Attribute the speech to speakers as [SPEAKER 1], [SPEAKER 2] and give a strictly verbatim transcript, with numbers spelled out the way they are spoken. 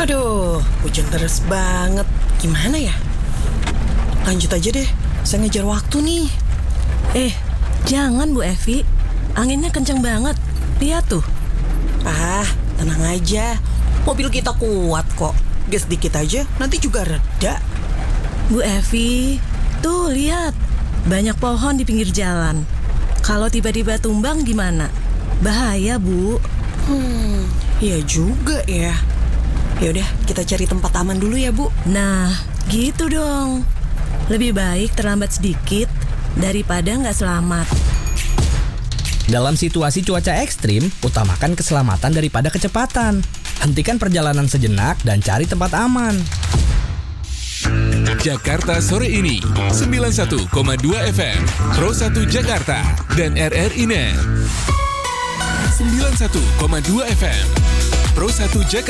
[SPEAKER 1] Aduh, hujan deras banget. Gimana ya? Lanjut aja deh, saya ngejar waktu nih.
[SPEAKER 2] Eh, jangan Bu Evi. Anginnya kenceng banget. Lihat tuh.
[SPEAKER 1] Ah, tenang aja. Mobil kita kuat kok. Gas dikit aja, nanti juga reda.
[SPEAKER 2] Bu Evi, tuh lihat. Banyak pohon di pinggir jalan. Kalau tiba-tiba tumbang gimana? Bahaya, Bu.
[SPEAKER 1] Hmm, iya juga ya. Yaudah, kita cari tempat aman dulu ya, Bu.
[SPEAKER 2] Nah, gitu dong. Lebih baik terlambat sedikit daripada nggak selamat.
[SPEAKER 3] Dalam situasi cuaca ekstrim, utamakan keselamatan daripada kecepatan. Hentikan perjalanan sejenak dan cari tempat aman.
[SPEAKER 4] Jakarta Sore Ini sembilan puluh satu koma dua F M Pro satu Jakarta dan R R I Net sembilan puluh satu koma dua F M Pro satu Jakarta.